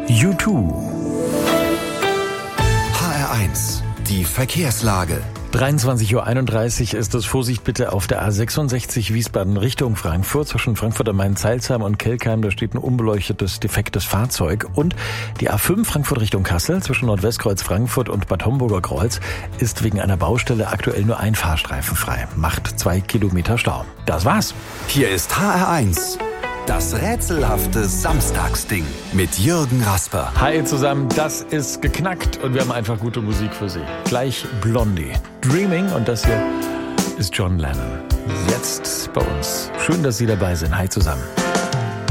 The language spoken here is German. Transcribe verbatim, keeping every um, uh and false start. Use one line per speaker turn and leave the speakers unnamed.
U zwei.
H R eins, die Verkehrslage.
dreiundzwanzig Uhr einunddreißig ist es. Vorsicht bitte auf der A sechsundsechzig Wiesbaden Richtung Frankfurt. Zwischen Frankfurt am Main-Zeilsheim und Kelkheim, da steht ein unbeleuchtetes, defektes Fahrzeug. Und die A fünf Frankfurt Richtung Kassel zwischen Nordwestkreuz Frankfurt und Bad Homburger Kreuz ist wegen einer Baustelle aktuell nur ein Fahrstreifen frei. Macht zwei Kilometer Stau. Das war's.
Hier ist H R eins. Das rätselhafte Samstagsding mit Jürgen Rasper.
Hi zusammen, das ist geknackt und wir haben einfach gute Musik für Sie. Gleich Blondie, Dreaming und das hier ist John Lennon. Jetzt bei uns. Schön, dass Sie dabei sind. Hi zusammen.